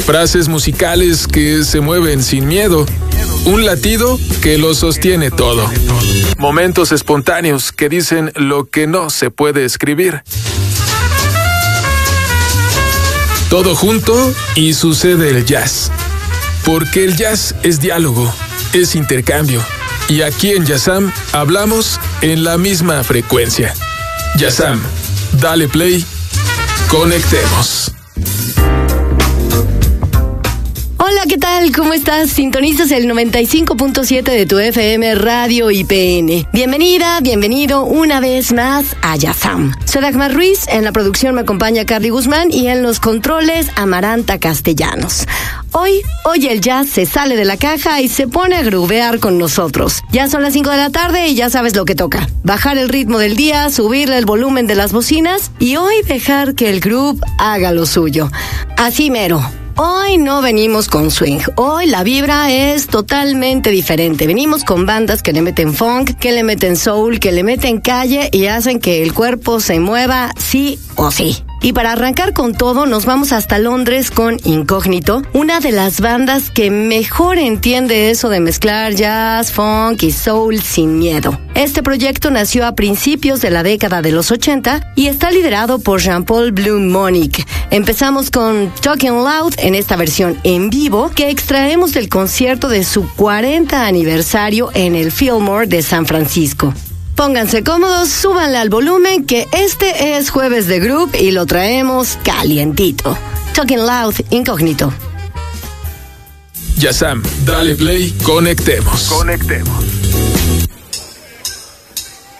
frases musicales que se mueven sin miedo, un latido que lo sostiene todo, momentos espontáneos que dicen lo que no se puede escribir. Todo junto y sucede el jazz, porque el jazz es diálogo, es intercambio, y aquí en Jazzam hablamos en la misma frecuencia. Jazzam, dale play, conectemos. Hola, ¿qué tal? ¿Cómo estás? Sintonizas el 95.7 de tu FM Radio IPN. Bienvenida, bienvenido una vez más a Jazzam. Soy Dagmar Ruiz, en la producción me acompaña Carly Guzmán y en los controles Amaranta Castellanos. Hoy el jazz se sale de la caja y se pone a groovear con nosotros. Ya son las 5 de la tarde y ya sabes lo que toca. Bajar el ritmo del día, subirle el volumen de las bocinas y hoy dejar que el groove haga lo suyo. Así mero. Hoy no venimos con swing, hoy la vibra es totalmente diferente. Venimos con bandas que le meten funk, que le meten soul, que le meten calle y hacen que el cuerpo se mueva sí o sí. Y para arrancar con todo, nos vamos hasta Londres con Incógnito, una de las bandas que mejor entiende eso de mezclar jazz, funk y soul sin miedo. Este proyecto nació a principios de la década de los 80 y está liderado por Jean-Paul Blum-Monique. Empezamos con Talking Loud en esta versión en vivo que extraemos del concierto de su 40 aniversario en el Fillmore de San Francisco. Pónganse cómodos, súbanle al volumen que este es Jueves de Groove y lo traemos calientito. Talking Loud, Incógnito. Jazzam, dale play, conectemos.